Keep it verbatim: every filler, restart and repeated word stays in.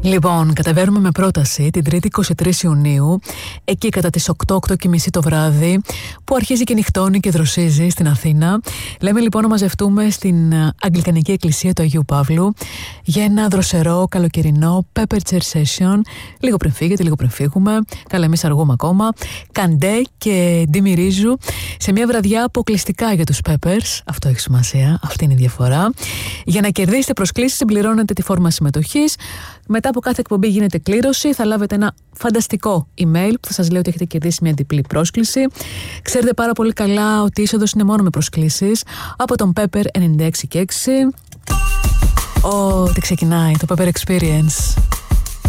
Λοιπόν, κατεβαίνουμε με πρόταση την Τρίτη εικοστή τρίτη Ιουνίου, εκεί κατά τις οκτώ, οκτώ και μισή το βράδυ, που αρχίζει και νυχτώνει και δροσίζει στην Αθήνα. Λέμε λοιπόν να μαζευτούμε στην Αγγλικανική Εκκλησία του Αγίου Παύλου για ένα δροσερό καλοκαιρινό Pepper Chair Session. Λίγο πριν φύγετε, λίγο πριν φύγουμε. Καλά, εμείς αργούμε ακόμα. Καντέ και Ντίμι Ρίζου σε μια βραδιά αποκλειστικά για τους Peppers. Αυτό έχει σημασία, αυτή είναι η διαφορά. Για να κερδίσετε προσκλήσεις, συμπληρώνετε τη φόρμα συμμετοχής. Μετά από κάθε εκπομπή γίνεται κλήρωση. Θα λάβετε ένα φανταστικό email που θα σας λέει ότι έχετε κερδίσει μια διπλή πρόσκληση. Ξέρετε πάρα πολύ καλά ότι η είσοδος είναι μόνο με προσκλήσεις από τον Pepper ενενήντα έξι και έξι. Ω, τι ξεκινάει το Pepper Experience.